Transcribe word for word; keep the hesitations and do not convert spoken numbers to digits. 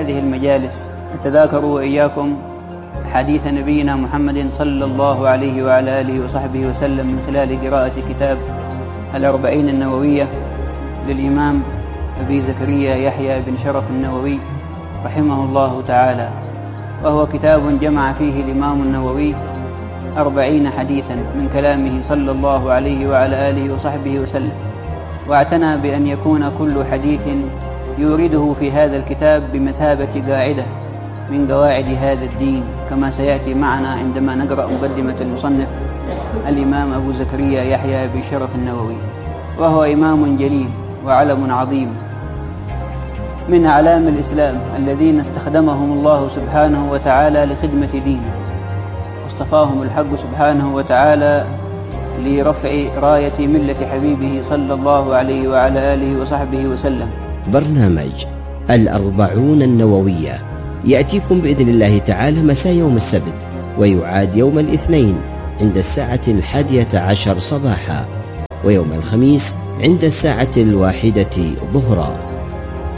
هذه المجالس نتذاكر وإياكم حديث نبينا محمد صلى الله عليه وعلى آله وصحبه وسلم من خلال قراءة كتاب الأربعين النووية للإمام أبي زكريا يحيى بن شرف النووي رحمه الله تعالى، وهو كتاب جمع فيه الإمام النووي أربعين حديثا من كلامه صلى الله عليه وعلى آله وصحبه وسلم، واعتنى بأن يكون كل حديث يورده في هذا الكتاب بمثابة قاعدة من قواعد هذا الدين، كما سيأتي معنا عندما نقرأ مقدمة المصنف الإمام أبو زكريا يحيى بن شرف النووي. وهو إمام جليل وعلم عظيم من أعلام الإسلام الذين استخدمهم الله سبحانه وتعالى لخدمة دينه، واصطفاهم الحق سبحانه وتعالى لرفع راية ملة حبيبه صلى الله عليه وعلى آله وصحبه وسلم. برنامج الأربعون النووية يأتيكم بإذن الله تعالى مساء يوم السبت، ويعاد يوم الاثنين عند الساعة الحادية عشر صباحا، ويوم الخميس عند الساعة الواحدة ظهرا.